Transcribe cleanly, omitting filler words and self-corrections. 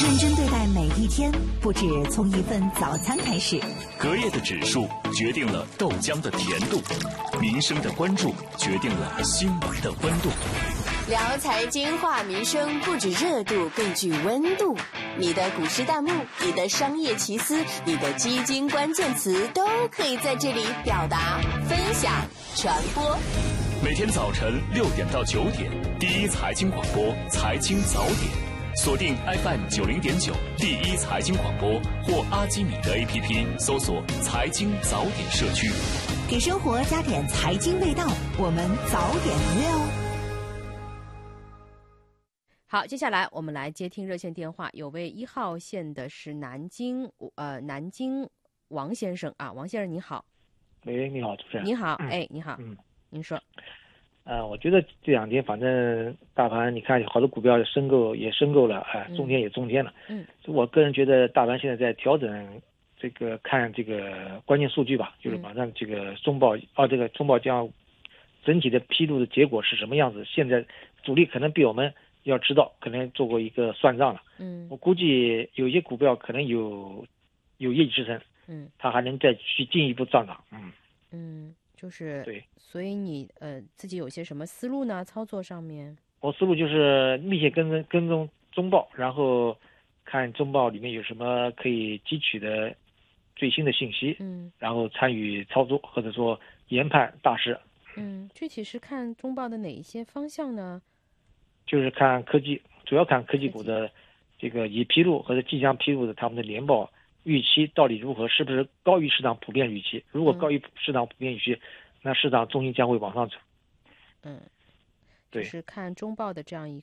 认真对待每一天，不止从一份早餐开始。 隔夜的指数决定了豆浆的甜度，民生的关注决定了新闻的温度。 聊财经话民生，不止热度，更具温度。你的股市弹幕，你的商业奇思，你的基金关键词，都可以在这里表达、分享、传播。 每天早晨6点到9点，第一财经广播财经早点，锁定 FM 90.9第一财经广播或阿基米德 APP 搜索财经早点社区， 给生活加点财经味道，我们早点约哦。 好，接下来我们来接听热线电话，有位1号线的是南京王先生啊，王先生你好。 喂，你好，主持人。 你好，你好，您说。 我觉得这两天反正大盘，你看好多股票申购了，中天也中天了。我个人觉得大盘现在在调整，这个看这个关键数据吧，就是马上这个中报将整体的披露的结果是什么样子。现在主力可能比我们要知道，可能做过一个算账了。我估计有些股票可能有业绩支撑，它还能再去进一步上涨。 就是对， 所以你自己有些什么思路呢？操作上面， 我思路就是密切跟踪中报，然后看中报里面有什么可以汲取的最新的信息，然后参与操作或者说研判大势。 具体是看中报的哪一些方向呢？ 就是看科技，主要看科技股的这个已披露或者即将披露的他们的年报预期到底如何，是不是高于市场普遍预期？如果高于市场普遍预期，那市场重心将会往上走。 对，是看中报的这样一